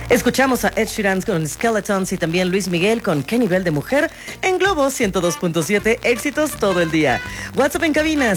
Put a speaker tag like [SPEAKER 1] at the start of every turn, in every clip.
[SPEAKER 1] Escuchamos a Ed Sheeran con Skeletons y también Luis Miguel con ¿Qué nivel de mujer? En Globo 102.7, éxitos todo el día. WhatsApp en cabina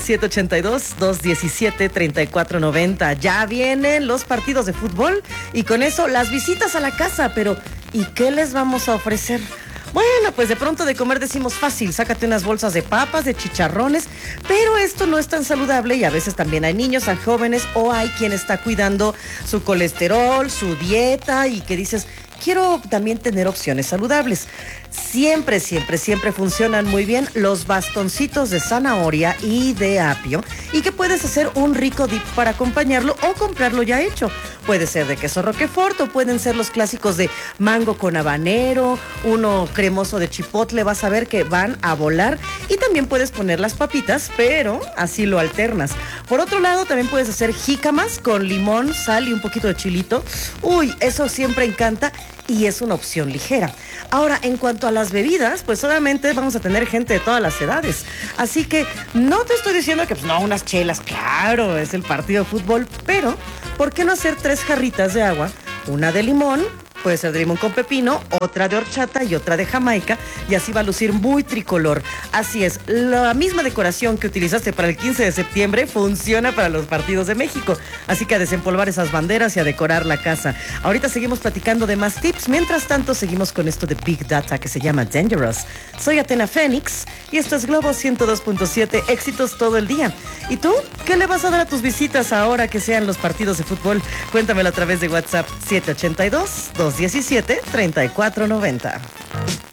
[SPEAKER 1] 782-217-3490. Ya vienen los partidos de fútbol y con eso las visitas a la casa, pero ¿y qué les vamos a ofrecer? Bueno, pues de pronto de comer decimos fácil, sácate unas bolsas de papas, de chicharrones, pero esto no es tan saludable y a veces también hay niños, hay jóvenes o hay quien está cuidando su colesterol, su dieta y que dices, quiero también tener opciones saludables. Siempre funcionan muy bien los bastoncitos de zanahoria y de apio y que puedes hacer un rico dip para acompañarlo o comprarlo ya hecho. Puede ser de queso roquefort o pueden ser los clásicos de mango con habanero, uno cremoso de chipotle, vas a ver que van a volar. Y también puedes poner las papitas, pero así lo alternas. Por otro lado, también puedes hacer jícamas con limón, sal y un poquito de chilito. Uy, eso siempre encanta y es una opción ligera. Ahora, en cuanto a las bebidas, pues obviamente vamos a tener gente de todas las edades. Así que no te estoy diciendo que, pues no, unas chelas, claro, es el partido de fútbol, pero ¿por qué no hacer 3 jarritas de agua? Una de limón, puede ser de limón con pepino, otra de horchata y otra de Jamaica, y así va a lucir muy tricolor. Así es, la misma decoración que utilizaste para el 15 de septiembre funciona para los partidos de México. Así que a desempolvar esas banderas y a decorar la casa. Ahorita seguimos platicando de más tips, mientras tanto seguimos con esto de Big Data que se llama Dangerous. Soy Athena Fénix y esto es Globo 102.7, éxitos todo el día. ¿Y tú? ¿Qué le vas a dar a tus visitas ahora que sean los partidos de fútbol? Cuéntamelo a través de WhatsApp 782-217-3490.